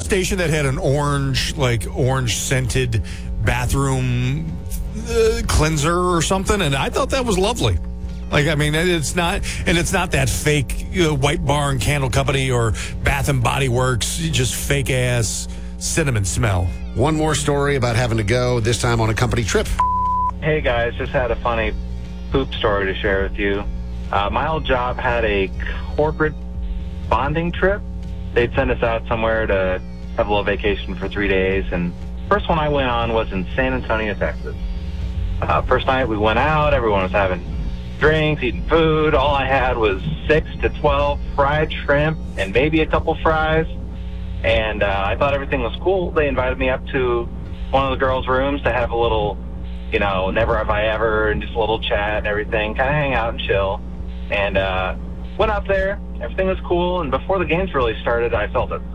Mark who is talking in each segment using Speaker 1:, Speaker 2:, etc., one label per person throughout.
Speaker 1: station that had an orange scented bathroom cleanser or something, and I thought that was lovely. It's not that fake White Barn Candle Company or Bath and Body Works, just fake ass cinnamon smell.
Speaker 2: One more story about having to go, this time on a company trip.
Speaker 3: Hey guys, just had a funny poop story to share with you. My old job had a corporate bonding trip. They'd send us out somewhere to have a little vacation for 3 days, and first one I went on was in San Antonio, Texas. First night we went out, everyone was having drinks, eating food. All I had was 6 to 12 fried shrimp and maybe a couple fries. And I thought everything was cool. They invited me up to one of the girls' rooms to have a little, never have I ever, and just a little chat and everything, kind of hang out and chill. And went up there. Everything was cool. And before the games really started, I felt it.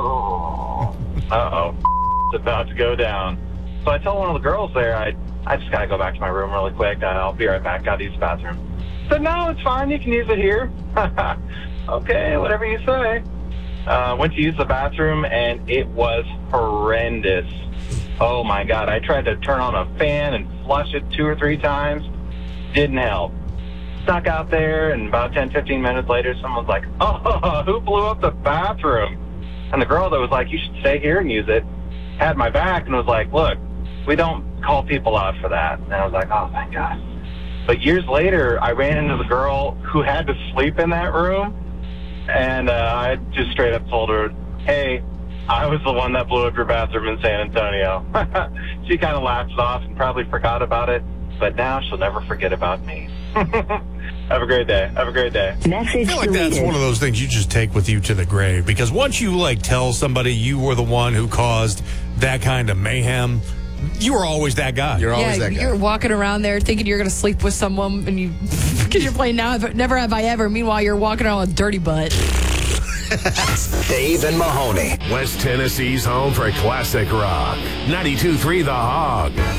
Speaker 3: It's about to go down. So I tell one of the girls there, I just got to go back to my room really quick. I'll be right back. Got to use the bathroom. Said, no, it's fine. You can use it here. Okay, whatever you say. Went to use the bathroom, and it was horrendous. Oh, my God. I tried to turn on a fan and flush it 2 or 3 times. Didn't help. Stuck out there, and about 10, 15 minutes later, someone's like, oh, who blew up the bathroom? And the girl that was like, you should stay here and use it, had my back and was like, look, we don't call people out for that. And I was like, oh, thank God. But years later, I ran into the girl who had to sleep in that room, and I just straight up told her, hey, I was the one that blew up your bathroom in San Antonio. She kind of laughed it off and probably forgot about it, but now she'll never forget about me. Have a great day. Have a great day.
Speaker 1: I feel like that's one of those things you just take with you to the grave, because once you tell somebody you were the one who caused that kind of mayhem, you were always that guy.
Speaker 2: You're always that guy.
Speaker 4: You're walking around there thinking you're going to sleep with someone, and because you're playing Never Have I Ever. Meanwhile, you're walking around with dirty butt.
Speaker 5: Dave and Mahoney.
Speaker 6: West Tennessee's home for classic rock. 92.3 The Hog.